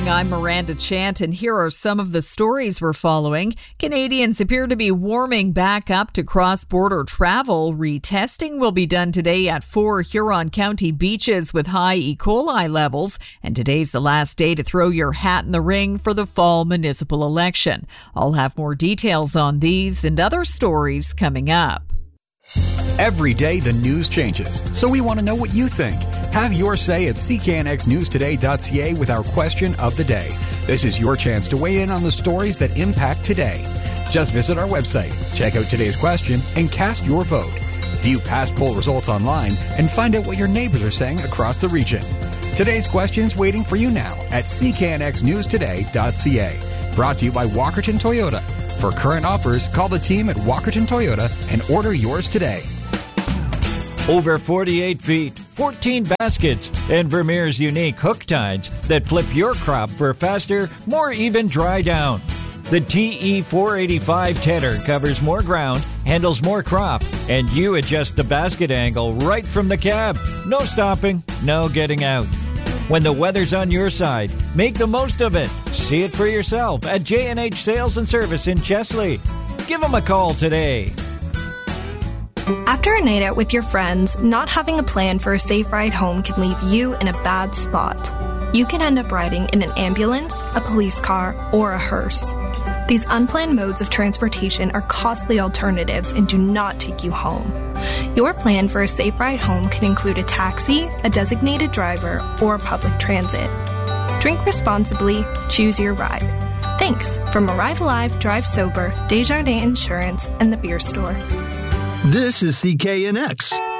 morning. I'm Miranda Chant, and here are some of the stories we're following. Canadians appear to be warming back up to cross-border travel. Retesting will be done today at 4 Huron County beaches with high E. coli levels. And today's the last day to throw your hat in the ring for the fall municipal election. I'll have more details on these and other stories coming up. Every day the news changes, so we want to know what you think. Have your say at cknxnewstoday.ca with our question of the day. This is your chance to weigh in on the stories that impact today. Just visit our website, check out today's question, and cast your vote. View past poll results online and find out what your neighbors are saying across the region. Today's question's waiting for you now at cknxnewstoday.ca. Brought to you by Walkerton Toyota. For current offers, call the team at Walkerton Toyota and order yours today. Over 48 feet, 14 baskets, and Vermeer's unique hook tides that flip your crop for a faster, more even dry down. The TE485 tedder covers more ground, handles more crop, and you adjust the basket angle right from the cab. No stopping, no getting out. When the weather's on your side, make the most of it. See it for yourself at J&H Sales and Service in Chesley. Give them a call today. After a night out with your friends, not having a plan for a safe ride home can leave you in a bad spot. You can end up riding in an ambulance, a police car, or a hearse. These unplanned modes of transportation are costly alternatives and do not take you home. Your plan for a safe ride home can include a taxi, a designated driver, or public transit. Drink responsibly, choose your ride. Thanks from Arrive Alive, Drive Sober, Desjardins Insurance, and the Beer Store. This is CKNX.